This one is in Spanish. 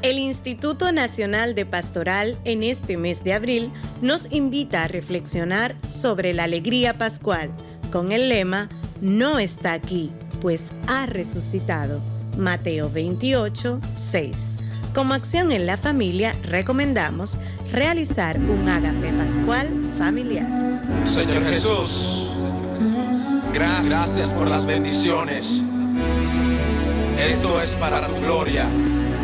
El Instituto Nacional de Pastoral en este mes de abril nos invita a reflexionar sobre la alegría pascual con el lema "No está aquí, pues ha resucitado". Mateo 28, 6. Como acción en la familia, recomendamos realizar un ágape pascual familiar. Señor Jesús, gracias por las bendiciones. Esto es para tu gloria.